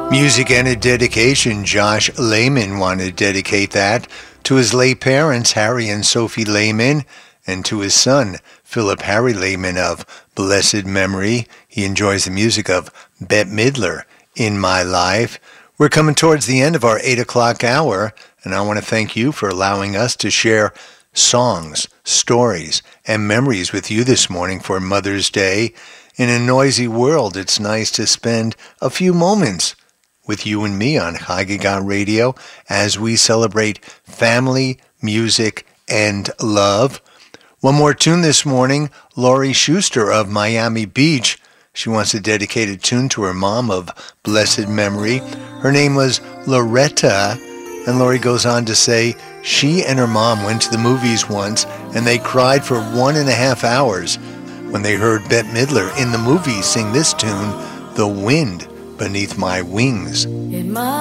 Music and a dedication. Josh Lehman wanted to dedicate that to his late parents, Harry and Sophie Lehman, and to his son, Philip Harry Lehman of blessed memory. He enjoys the music of Bette Midler, In My Life. We're coming towards the end of our 8 o'clock hour, and I want to thank you for allowing us to share songs, stories, and memories with you this morning for Mother's Day. In a noisy world, it's nice to spend a few moments with you and me on Chai Radio as we celebrate family, music, and love. One more tune this morning, Laurie Schuster of Miami Beach. She wants to dedicate a tune to her mom of blessed memory. Her name was Loretta, and Laurie goes on to say she and her mom went to the movies once and they cried for 1.5 hours when they heard Bette Midler in the movie sing this tune, The Wind Beneath My Wings.